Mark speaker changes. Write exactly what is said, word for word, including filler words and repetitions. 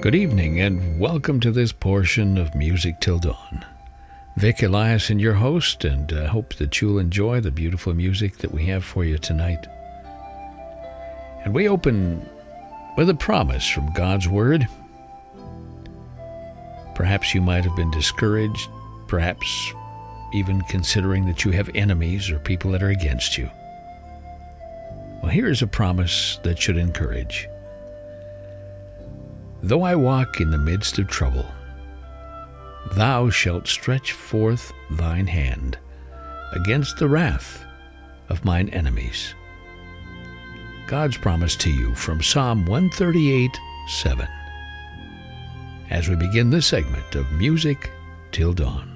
Speaker 1: Good evening and welcome to this portion of Music Till Dawn. Vic Eliason, your host, and I uh, hope that you'll enjoy the beautiful music that we have for you tonight. And we open with a promise from God's Word. Perhaps you might have been discouraged, perhaps even considering that you have enemies or people that are against you. Well, here is a promise that should encourage. Though I walk in the midst of trouble, thou shalt stretch forth thine hand against the wrath of mine enemies. God's promise to you from Psalm one thirty-eight, seven. As we begin this segment of Music Till Dawn.